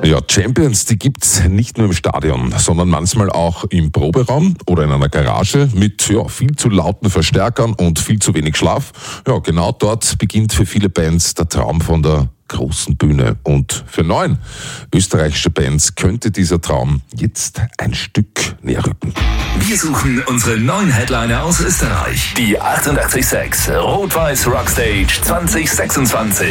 Ja, Champions, die gibt's nicht nur im Stadion, sondern manchmal auch im Proberaum oder in einer Garage mit viel zu lauten Verstärkern und viel zu wenig Schlaf. Ja, genau dort beginnt für viele Bands der Traum von der großen Bühne. Und für 9 österreichische Bands könnte dieser Traum jetzt ein Stück näher rücken. Wir suchen unsere 9 Headliner aus Österreich. Die 88.6 Rot-Weiß Rockstage 2026.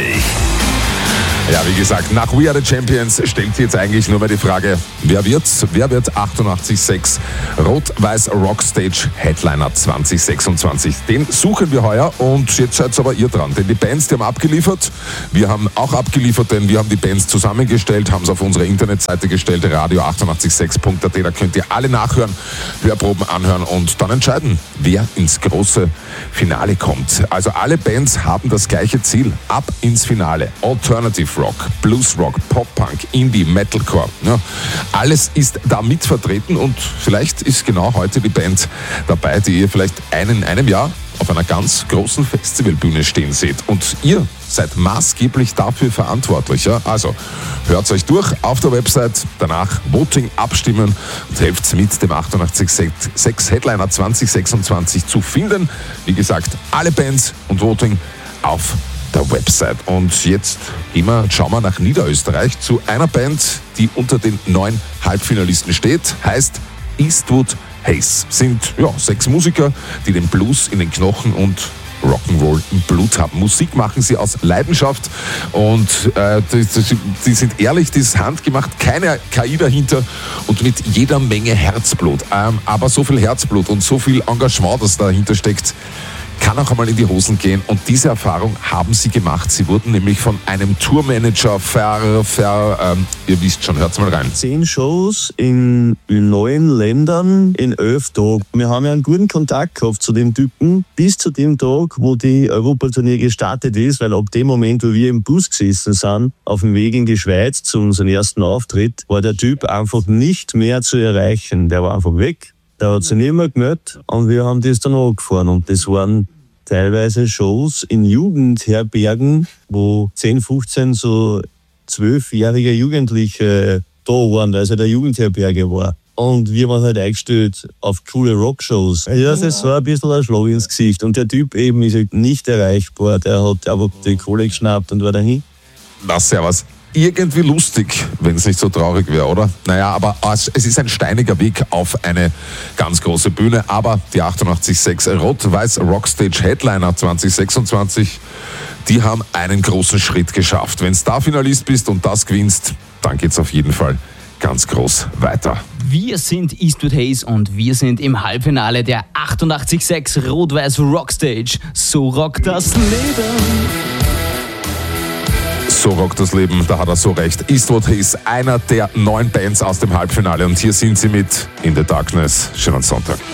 Ja, wie gesagt, nach We Are The Champions stellt sich jetzt eigentlich nur mehr die Frage, wer wird 88.6 Rot-Weiß Rockstage Headliner 2026? Den suchen wir heuer und jetzt seid aber ihr dran, denn die Bands, die haben abgeliefert, wir haben auch abgeliefert, denn wir haben die Bands zusammengestellt, haben es auf unsere Internetseite gestellt, radio886.at, da könnt ihr alle nachhören, Hörproben anhören und dann entscheiden, wer ins große Finale kommt. Also alle Bands haben das gleiche Ziel, ab ins Finale. Alternative Rock, Blues Rock, Pop-Punk, Indie, Metalcore. Ja, alles ist da mit vertreten und vielleicht ist genau heute die Band dabei, die ihr vielleicht in einem Jahr auf einer ganz großen Festivalbühne stehen seht. Und ihr seid maßgeblich dafür verantwortlich. Ja? Also hört euch durch auf der Website, danach Voting abstimmen und helft mit, dem 88.6 Headliner 2026 zu finden. Wie gesagt, alle Bands und Voting auf der Website. Und jetzt schauen wir nach Niederösterreich zu einer Band, die unter den 9 Halbfinalisten steht, heißt Eastwood Haze. Sind 6 Musiker, die den Blues in den Knochen und Rock'n'Roll im Blut haben. Musik machen sie aus Leidenschaft und die sind ehrlich, das ist handgemacht, keine KI dahinter und mit jeder Menge Herzblut. Aber so viel Herzblut und so viel Engagement, das dahinter steckt, kann auch einmal in die Hosen gehen und diese Erfahrung haben sie gemacht. Sie wurden nämlich von einem Tourmanager ihr wisst schon, hört's mal rein. 10 Shows in 9 Ländern in 11 Tagen. Wir haben ja einen guten Kontakt gehabt zu dem Typen bis zu dem Tag, wo die Europatournee gestartet ist, weil ab dem Moment, wo wir im Bus gesessen sind, auf dem Weg in die Schweiz zu unserem ersten Auftritt, war der Typ einfach nicht mehr zu erreichen. Der war einfach weg. Der hat sich nicht mehr gemeldet und wir haben das dann angefahren. Und das waren teilweise Shows in Jugendherbergen, wo 10, 15 so 12-jährige Jugendliche da waren, weil es der Jugendherberge war. Und wir waren halt eingestellt auf coole Rockshows. Ja, das war ein bisschen ein Schlag ins Gesicht. Und der Typ eben ist halt nicht erreichbar. Der hat aber die Kohle geschnappt und war dahin. Das servus. Irgendwie lustig, wenn es nicht so traurig wäre, oder? Naja, aber es ist ein steiniger Weg auf eine ganz große Bühne. Aber die 88.6 Rot-Weiß Rockstage Headliner 2026, die haben einen großen Schritt geschafft. Wenn du da Finalist bist und das gewinnst, dann geht's auf jeden Fall ganz groß weiter. Wir sind Eastwood Haze und wir sind im Halbfinale der 88.6 Rot-Weiß Rockstage. So rockt das Leben. So rockt das Leben, da hat er so recht. Eastwood ist einer der 9 Bands aus dem Halbfinale und hier sind sie mit In the Darkness. Schönen Sonntag.